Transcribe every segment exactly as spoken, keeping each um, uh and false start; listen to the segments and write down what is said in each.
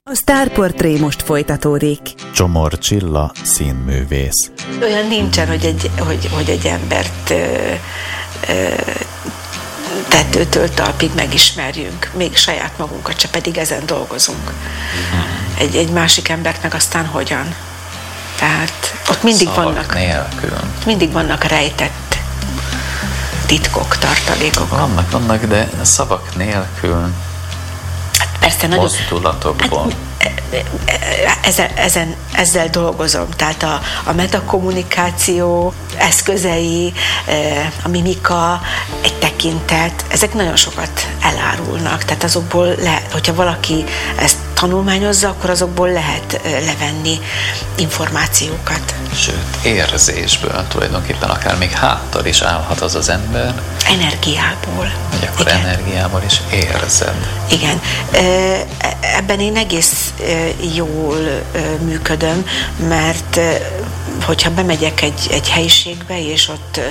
A Sztárportré most folytatódik. Csomor Csilla, színművész. Olyan nincsen, hogy egy, hogy, hogy egy embert ö, ö, tettőtől talpig megismerjünk, még saját magunkat, csak pedig ezen dolgozunk. Egy, egy másik embert meg aztán hogyan? Tehát ott mindig Szavak vannak, nélkül. mindig vannak rejtett titkok, tartalékok. Vannak, vannak, de szavak nélkül. Persze nagyon... Mozdulatokból. Hát, ezen, ezen, ezzel dolgozom. Tehát a, a metakommunikáció eszközei, a mimika, egy tekintet, ezek nagyon sokat elárulnak. Tehát azokból, le, hogyha valaki ezt tanulmányozza, akkor azokból lehet levenni információkat. Sőt, érzésből tulajdonképpen akár még háttal is állhat az az ember. Energiából. Vagy akkor igen. Energiából is érzed. Igen. Ebben én egész jól működöm, mert hogyha bemegyek egy, egy helyiségbe, és ott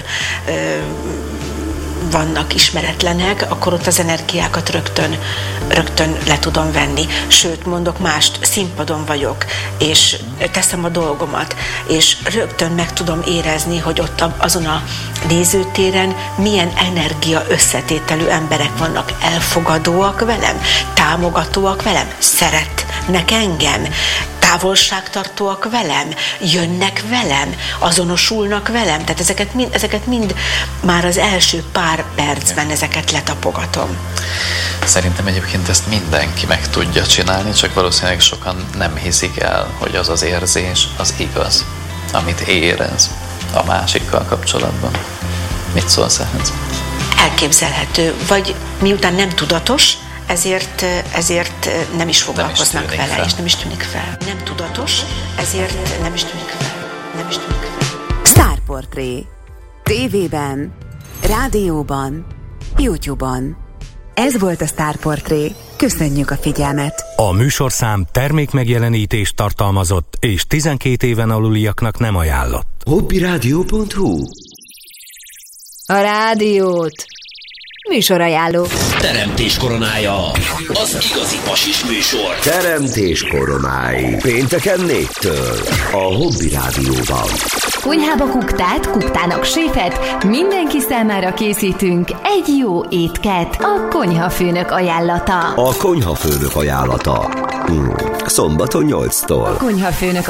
vannak ismeretlenek, akkor ott az energiákat rögtön, rögtön le tudom venni. Sőt, mondok mást, színpadon vagyok, és teszem a dolgomat, és rögtön meg tudom érezni, hogy ott azon a nézőtéren milyen energia összetételű emberek vannak, elfogadóak velem, támogatóak velem, szeretnek engem, távolságtartóak velem, jönnek velem, azonosulnak velem, tehát ezeket mind, ezeket mind már az első pár percben ezeket letapogatom. Szerintem egyébként ezt mindenki meg tudja csinálni, csak valószínűleg sokan nem hiszik el, hogy az az érzés az igaz, amit érez a másikkal kapcsolatban. Mit szólsz ehhez? Elképzelhető, vagy miután nem tudatos, Ezért, ezért nem is foglalkoznak nem is vele, fel. és nem is tűnik fel. Nem tudatos, ezért nem is tűnik fel. Nem is tűnik fel. Sztárportré. Tévében, rádióban, YouTube-on. Ez volt a Sztárportré. Köszönjük a figyelmet! A műsorszám termékmegjelenítést tartalmazott és tizenkét éven aluliaknak nem ajánlott. hobbyradio pont hu A rádiót műsorajánló. Teremtés koronája, az igazi pasis műsor. Teremtés koronái. Pénteken négytől a Hobby Rádióban. Konyhába kuktát, kuktának séfet, mindenki számára készítünk egy jó étket. A konyhafőnök ajánlata. A konyhafőnök ajánlata. Hmm. Szombaton nyolctól. Konyhafőnök